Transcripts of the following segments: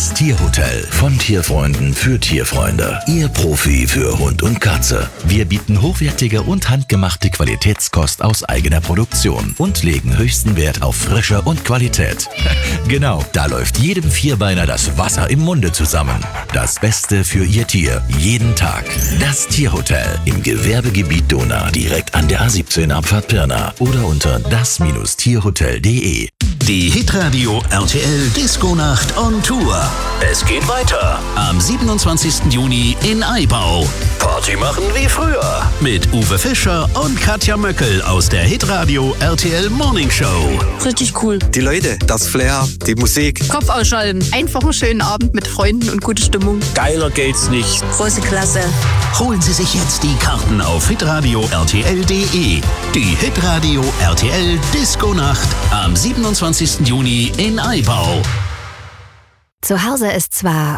Das Tierhotel von Tierfreunden für Tierfreunde. Ihr Profi für Hund und Katze. Wir bieten hochwertige und handgemachte Qualitätskost aus eigener Produktion und legen höchsten Wert auf Frische und Qualität. Genau, da läuft jedem Vierbeiner das Wasser im Munde zusammen. Das Beste für Ihr Tier, jeden Tag. Das Tierhotel im Gewerbegebiet Dohna, direkt an der A17 Abfahrt Pirna oder unter das-tierhotel.de. Die Hitradio RTL Disco-Nacht on Tour. Es geht weiter am 27. Juni in Aibau. Party machen wie früher mit Uwe Fischer und Katja Möckel aus der Hitradio RTL Morning Show. Richtig cool. Die Leute, das Flair, die Musik. Kopf ausschalten. Einfach einen schönen Abend mit Freunden und gute Stimmung. Geiler geht's nicht. Große Klasse. Holen Sie sich jetzt die Karten auf hitradio RTL.de. Die Hitradio RTL Disco-Nacht am 27. Juni in Aibau. Zu Hause ist zwar...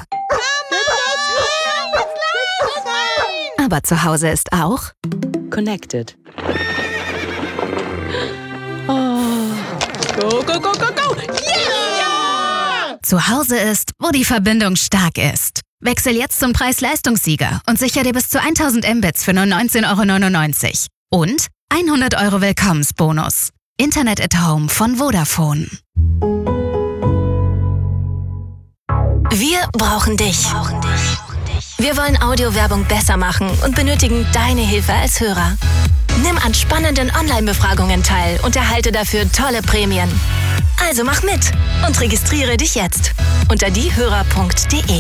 Aber zu Hause ist auch... Connected. Oh. Go, go, go, go, go! Yeah! Zu Hause ist, wo die Verbindung stark ist. Wechsel jetzt zum Preis-Leistungssieger und sicher dir bis zu 1000 Mbits für nur 19,99 €. Und 100 € Willkommensbonus. Internet at Home von Vodafone. Wir brauchen dich. Wir wollen Audiowerbung besser machen und benötigen deine Hilfe als Hörer. Nimm an spannenden Online-Befragungen teil und erhalte dafür tolle Prämien. Also mach mit und registriere dich jetzt unter diehörer.de.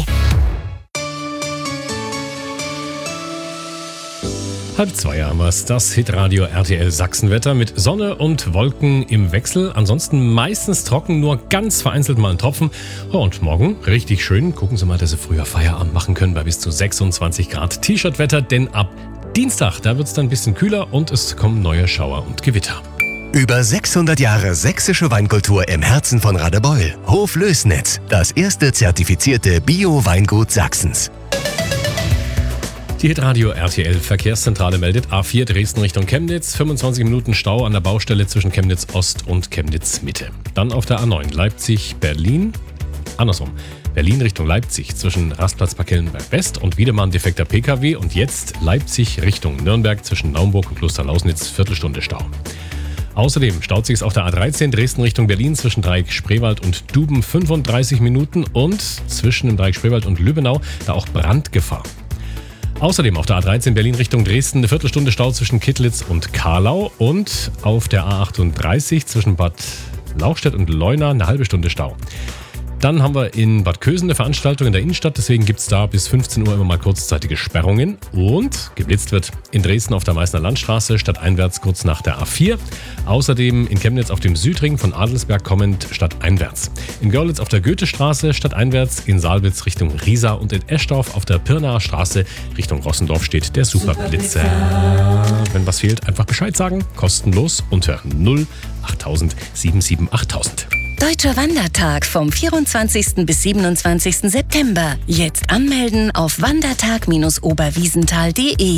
1:30 haben wir's. Das Hitradio RTL Sachsenwetter mit Sonne und Wolken im Wechsel. Ansonsten meistens trocken, nur ganz vereinzelt mal ein Tropfen. Oh, und morgen richtig schön. Gucken Sie mal, dass Sie früher Feierabend machen können bei bis zu 26 Grad T-Shirt-Wetter. Denn ab Dienstag, da wird's dann ein bisschen kühler und es kommen neue Schauer und Gewitter. Über 600 Jahre sächsische Weinkultur im Herzen von Radebeul. Hof Lößnitz, das erste zertifizierte Bio-Weingut Sachsens. Die Hitradio RTL Verkehrszentrale meldet A4 Dresden Richtung Chemnitz, 25 Minuten Stau an der Baustelle zwischen Chemnitz Ost und Chemnitz Mitte. Dann auf der A9 Leipzig-Berlin, Berlin Richtung Leipzig zwischen Rastplatz Parkellenberg West und Wiedemann defekter PKW und jetzt Leipzig Richtung Nürnberg zwischen Naumburg und Klosterlausnitz, Viertelstunde Stau. Außerdem staut sich es auf der A13 Dresden Richtung Berlin zwischen Dreieck Spreewald und Duben 35 Minuten und zwischen dem Dreieck Spreewald und Lübbenau da auch Brandgefahr. Außerdem auf der A13 Berlin Richtung Dresden eine Viertelstunde Stau zwischen Kittlitz und Karlau und auf der A38 zwischen Bad Lauchstädt und Leuna eine halbe Stunde Stau. Dann haben wir in Bad Kösen eine Veranstaltung in der Innenstadt, deswegen gibt es da bis 15 Uhr immer mal kurzzeitige Sperrungen. Und geblitzt wird in Dresden auf der Meißner Landstraße stadteinwärts kurz nach der A4. Außerdem in Chemnitz auf dem Südring von Adelsberg kommend stadteinwärts. In Görlitz auf der Goethstraße stadteinwärts, in Saalwitz Richtung Riesa und in Eschdorf auf der Pirnaer Straße Richtung Rossendorf steht der Superblitzer. Wenn was fehlt, einfach Bescheid sagen. Kostenlos unter 08000 77 8000. Deutscher Wandertag vom 24. bis 27. September. Jetzt anmelden auf wandertag-oberwiesenthal.de.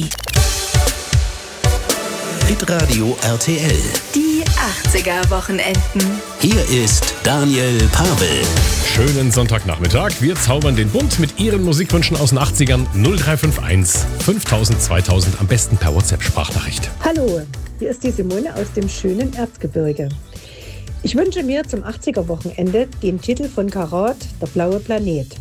Hitradio RTL. Die 80er-Wochenenden. Hier ist Daniel Pavel. Schönen Sonntagnachmittag. Wir zaubern den Bund mit Ihren Musikwünschen aus den 80ern 0351 5000 2000. Am besten per WhatsApp-Sprachnachricht. Hallo, hier ist die Simone aus dem schönen Erzgebirge. Ich wünsche mir zum 80er-Wochenende den Titel von Karat, Der blaue Planet.